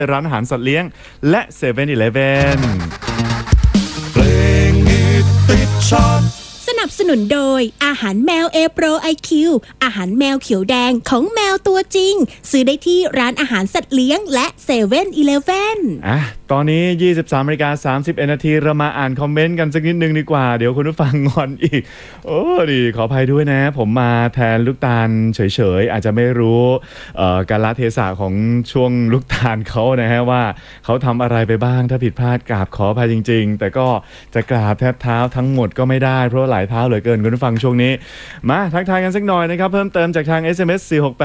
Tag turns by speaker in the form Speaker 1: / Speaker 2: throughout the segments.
Speaker 1: ร้านอาหารสัตว์เลี้ยงและ7-Eleven
Speaker 2: เพลงฮิตติดชาร์ต
Speaker 3: สนับสนุนโดยอาหารแมว A Pro IQ อาหารแมวเขียวแดงของแมวตัวจริงซื้อได้ที่ร้านอาหารสัตว์เลี้ยงและ7-Eleven
Speaker 1: ตอนนี้ 23:30 นาทีเรามาอ่านคอมเมนต์กันสักนิดนึงดีกว่าเดี๋ยวคุณผู้ฟังงอนอีกดีขออภัยด้วยนะผมมาแทนลูกตาลเฉยๆอาจจะไม่รู้กาลเทศะของช่วงลูกตาลเขานะฮะว่าเขาทำอะไรไปบ้างถ้าผิดพลาดกราบขออภัยจริงๆแต่ก็จะกราบแทบเท้าทั้งหมดก็ไม่ได้เพราะหลายเท้าเหลือเกินคุณผู้ฟังช่วงนี้มาทักทายกันสักหน่อยนะครับเพิ่มเติมจากทาง SMS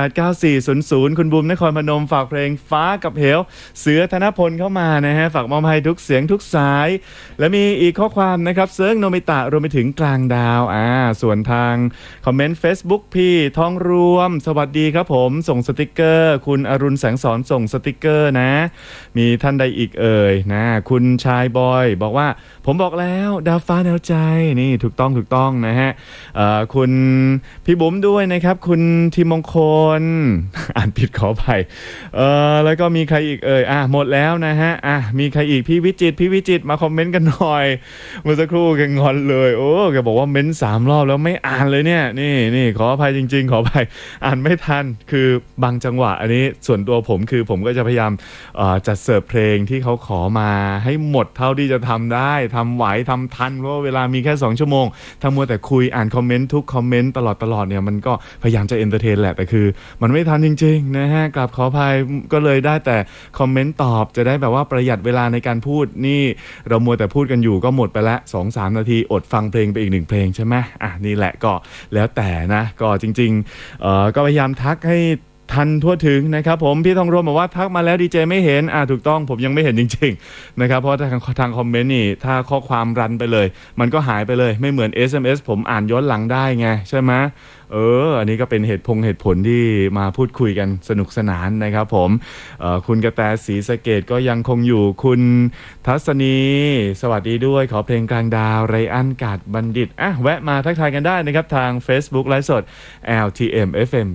Speaker 1: 4689400คุณบุ๋มนครพนมฝากเพลงฟ้ากับเหวเสือธนพลเข้ามานะฝากมอบให้ทุกเสียงทุกสายและมีอีกข้อความนะครับเซิร์งโนมิตะรวมไปถึงกลางดาวส่วนทางคอมเมนต์ Facebook พี่ทองรวมสวัสดีครับผมส่งสติกเกอร์คุณอรุณแสงสอนส่งสติกเกอร์นะมีท่านใดอีกเอ่ยนะคุณชายบอยบอกว่าผมบอกแล้วดาวฟ้าแนวใจนี่ถูกต้องนะฮะคุณพี่บุ๋มด้วยนะครับคุณทีมงคลอ่านผิดขออภัยแล้วก็มีใครอีกเอ่ยหมดแล้วนะฮะมีใครอีกพี่วิจิตรมาคอมเมนต์กันหน่อยเมื่อสักครู่แกงอนเลยแกบอกว่าเม้น3 รอบแล้วไม่อ่านเลยเนี่ยนี่ขออภัยจริงๆขออภัยอ่านไม่ทันคือบางจังหวะอันนี้ส่วนตัวผมคือผมก็จะพยายามจัดเสิร์ฟเพลงที่เขาขอมาให้หมดเท่าที่จะทำได้ทำไหวทำทันเพราะเวลามีแค่2 ชั่วโมงถ้ามัวแต่คุยอ่านคอมเมนต์ทุกคอมเมนต์ตลอดเนี่ยมันก็พยายามจะเอนเตอร์เทนแหละแต่คือมันไม่ทันจริงๆนะฮะกราบขออภัยก็เลยได้แต่คอมเมนต์ตอบจะได้แบบว่าประหยัดเวลาในการพูดนี่เรามัวแต่พูดกันอยู่ก็หมดไปแล้ว 2-3 นาทีอดฟังเพลงไปอีก1 เพลงใช่ไหมนี่แหละก็แล้วแต่นะก็จริงๆก็พยายามทักให้ทันทั่วถึงนะครับผมพี่ทองรวมบอกว่าทักมาแล้วดีเจไม่เห็นถูกต้องผมยังไม่เห็นจริงๆนะครับเพราะทางคอมเมนต์นี่ถ้าข้อความรันไปเลยมันก็หายไปเลยไม่เหมือน SMS ผมอ่านย้อนหลังได้ไงใช่ไหมอันนี้ก็เป็นเหตุผลที่มาพูดคุยกันสนุกสนานนะครับผมคุณกระแตศรีสะเกษก็ยังคงอยู่คุณทัศนีสวัสดีด้วยขอเพลงกลางดาวไรอันกาดบัณฑิตแวะมาทักทายกันได้นะครับทาง Facebook ไลฟ์สด LTM FM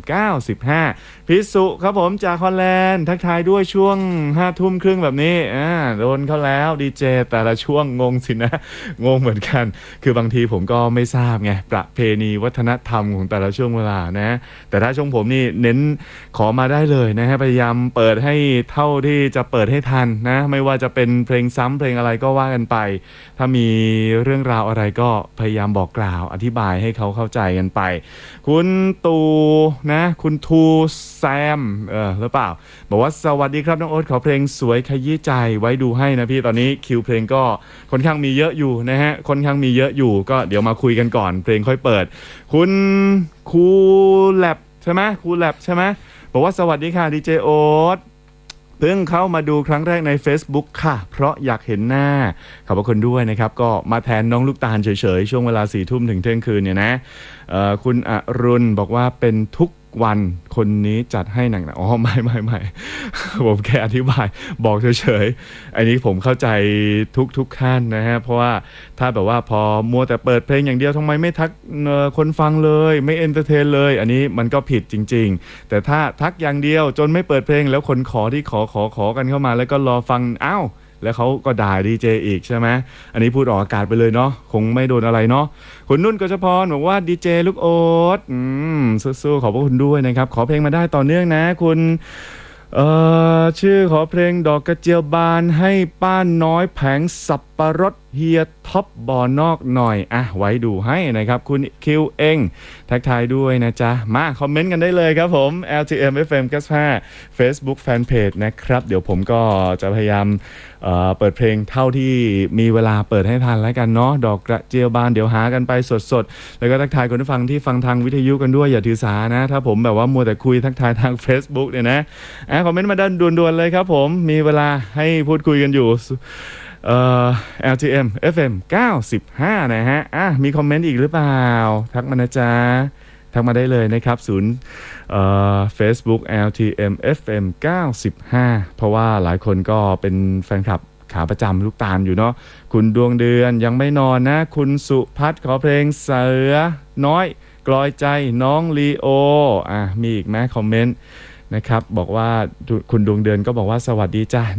Speaker 1: 95พิสุครับผมจากฮอลแลนด์ทักทายด้วยช่วง 5:30 แบบนี้โดนเขาแล้วดีเจแต่ละช่วงงงสินะงงเหมือนกันคือบางทีผมก็ไม่ทราบไงประเพณีวัฒนธรรมของแต่ละช่วงเวลานะแต่ถ้าช่วงผมนี่เน้นขอมาได้เลยนะฮะพยายามเปิดให้เท่าที่จะเปิดให้ทันนะไม่ว่าจะเป็นเพลงซ้ำเพลงอะไรก็ว่ากันไปถ้ามีเรื่องราวอะไรก็พยายามบอกกล่าวอธิบายให้เขาเข้าใจกันไปคุณตูนะคุณทูแซมหรือเปล่าบอกว่าสวัสดีครับน้องโอ๊ตขอเพลงสวยขยี้ใจไว้ดูให้นะพี่ตอนนี้คิวเพลงก็ค่อนข้างมีเยอะอยู่นะฮะค่อนข้างมีเยอะอยู่ก็เดี๋ยวมาคุยกันก่อนเพลงค่อยเปิดคุณคูแลบใช่ไหมคูแลบใช่ไหมบอกว่าสวัสดีค่ะดีเจโอ๊ตเพิ่งเข้ามาดูครั้งแรกใน Facebook ค่ะเพราะอยากเห็นหน้าขอบคุณด้วยนะครับก็มาแทนน้องลูกตาลเฉยๆช่วงเวลา 4 ทุ่มถึงเที่ยงคืนเนี่ยนะคุณอรุณบอกว่าเป็นทุกวันคนนี้จัดให้หนักนะไม่ผมแค่อธิบายบอกเฉยๆอันนี้ผมเข้าใจทุกขั้นนะฮะเพราะว่าถ้าแบบว่าพอมัวแต่เปิดเพลงอย่างเดียวทำไมไม่ทักคนฟังเลยไม่เอนเตอร์เทนเลยอันนี้มันก็ผิดจริงๆแต่ถ้าทักอย่างเดียวจนไม่เปิดเพลงแล้วคนขอที่ขอกันเข้ามาแล้วก็รอฟังแล้วเขาก็ด่าดีเจอีกใช่ไหมอันนี้พูดออกอากาศไปเลยเนาะคงไม่โดนอะไรเนาะคุณนุ่นกฤษพรบอกว่าดีเจลูกโอ๊ตสู้ๆขอบพระคุณด้วยนะครับขอเพลงมาได้ต่อเนื่องนะคุณชื่อขอเพลงดอกกระเจียวบานให้ป้าน้อยแผงสับปะรดเฮียท็อปบ่อนอกหน่อยไว้ดูให้นะครับคุณคิวเองทักทายด้วยนะจ๊ะมาคอมเมนต์กันได้เลยครับผม LTM FM 95 Facebook Fanpage นะครับเดี๋ยวผมก็จะพยายามเปิดเพลงเท่าที่มีเวลาเปิดให้ทันแล้วกันเนาะดอกกระเจียวบานเดี๋ยวหากันไปสดๆแล้วก็ทักทายคนที่ฟังที่ฟังทางวิทยุกันด้วยอย่าถือสานะถ้าผมแบบว่ามัวแต่คุยทักทายทาง Facebook เนี่ยนะคอมเมนต์มาด่วนๆเลยครับผมมีเวลาให้พูดคุยกันอยู่LTM FM 95นะฮะมีคอมเมนต์อีกหรือเปล่าทักมานะจ๊ะทักมาได้เลยนะครับFacebook LTM FM 95เพราะว่าหลายคนก็เป็นแฟนคลับขาประจำลูกตาลอยู่เนาะคุณดวงเดือนยังไม่นอนนะคุณสุพัฒน์ขอเพลงเสือน้อยกลอยใจน้องลีโอมีอีกไหมคอมเมนต์นะครับบอกว่าคุณดวงเดือนก็บอกว่าสวัสดีจ้า